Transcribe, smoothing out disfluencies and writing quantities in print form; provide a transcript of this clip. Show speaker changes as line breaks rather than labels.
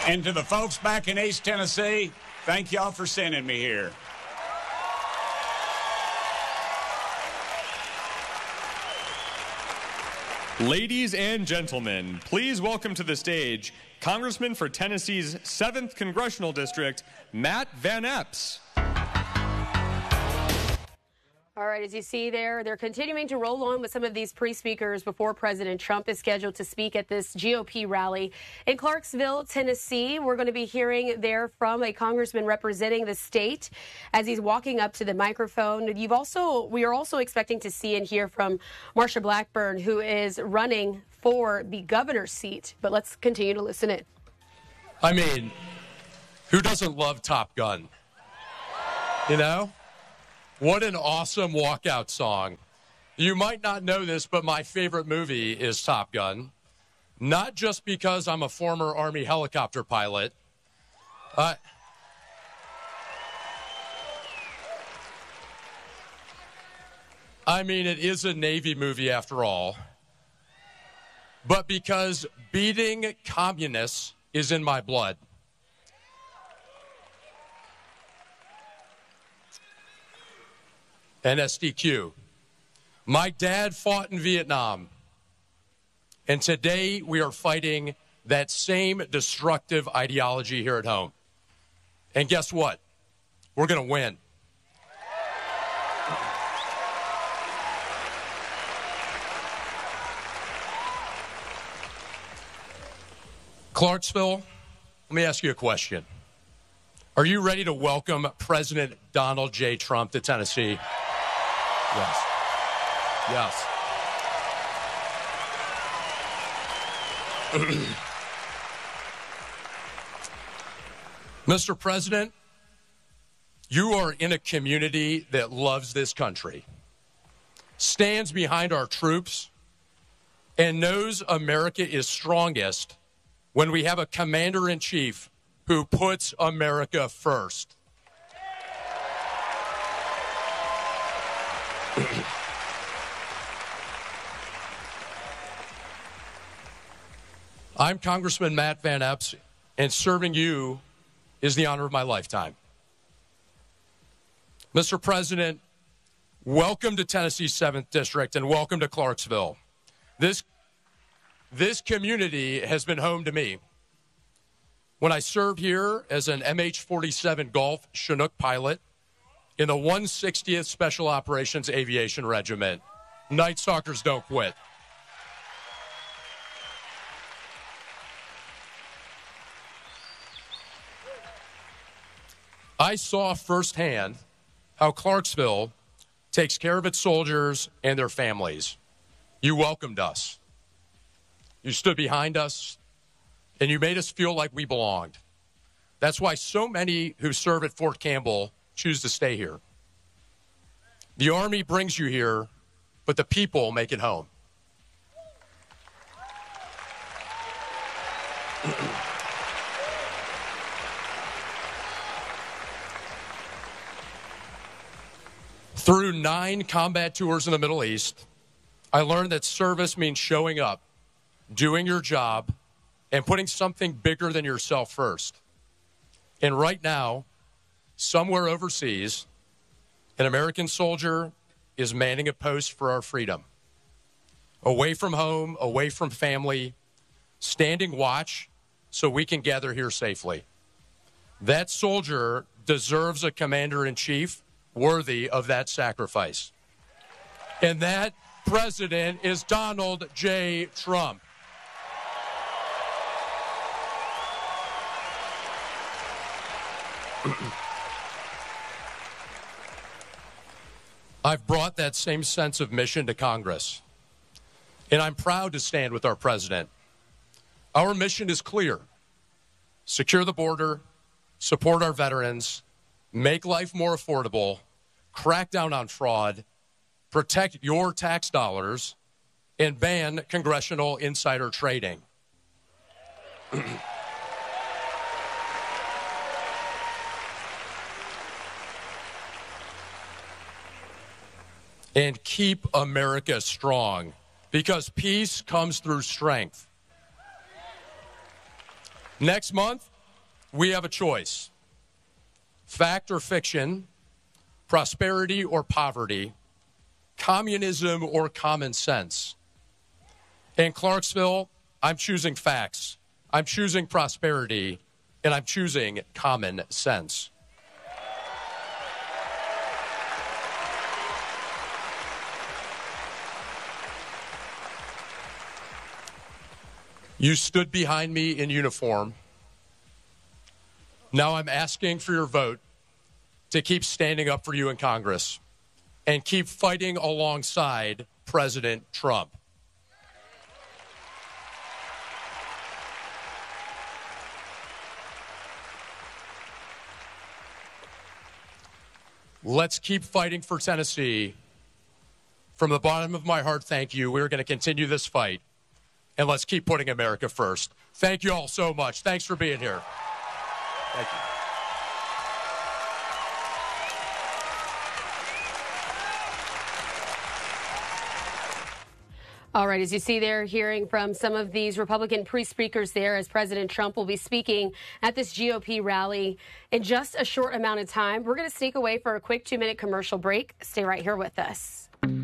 And to the folks back in East Tennessee, thank y'all for sending me here.
Ladies and gentlemen, please welcome to the stage Congressman for Tennessee's 7th Congressional District, Matt Van Epps.
All right, as you see there, they're continuing to roll on with some of these pre-speakers before President Trump is scheduled to speak at this GOP rally in Clarksville, Tennessee. We're going to be hearing there from a congressman representing the state as he's walking up to the microphone. We are also expecting to see and hear from Marsha Blackburn, who is running for the governor's seat. But let's continue to listen in.
I mean, who doesn't love Top Gun? You know? What an awesome walkout song. You might not know this, but my favorite movie is Top Gun. Not just because I'm a former Army helicopter pilot. I mean, it is a Navy movie after all. But because beating communists is in my blood. NSDQ. My dad fought in Vietnam, and today we are fighting that same destructive ideology here at home. And guess what? We're going to win. Clarksville, let me ask you a question. Are you ready to welcome President Donald J. Trump to Tennessee? Yes. Yes. Mr. President, you are in a community that loves this country, stands behind our troops, and knows America is strongest when we have a commander-in-chief who puts America first. I'm Congressman Matt Van Epps, and serving you is the honor of my lifetime. Mr. President, welcome to Tennessee's 7th District, and welcome to Clarksville. This community has been home to me. When I served here as an MH-47 Golf Chinook pilot in the 160th Special Operations Aviation Regiment. Night Stalkers don't quit. I saw firsthand how Clarksville takes care of its soldiers and their families. You welcomed us. You stood behind us, and you made us feel like we belonged. That's why so many who serve at Fort Campbell choose to stay here. The Army brings you here, but the people make it home. Through 9 combat tours in the Middle East, I learned that service means showing up, doing your job, and putting something bigger than yourself first. And right now, somewhere overseas, an American soldier is manning a post for our freedom. Away from home, away from family, standing watch so we can gather here safely. That soldier deserves a commander-in-chief worthy of that sacrifice. And that president is Donald J. Trump. I've brought that same sense of mission to Congress, and I'm proud to stand with our president. Our mission is clear: secure the border, support our veterans, make life more affordable, crack down on fraud, protect your tax dollars, and ban congressional insider trading. And keep America strong, because peace comes through strength. Next month, We have a choice. Fact or fiction, prosperity or poverty, communism or common sense. In Clarksville, I'm choosing facts. I'm choosing prosperity, and I'm choosing common sense. You stood behind me in uniform. Now I'm asking for your vote to keep standing up for you in Congress and keep fighting alongside President Trump. Let's keep fighting for Tennessee. From the bottom of my heart, thank you. We're going to continue this fight. And let's keep putting America first. Thank you all so much. Thanks for being here. Thank you.
All right, as you see there, hearing from some of these Republican pre-speakers there as President Trump will be speaking at this GOP rally in just a short amount of time. We're going to sneak away for a quick 2-minute commercial break. Stay right here with us.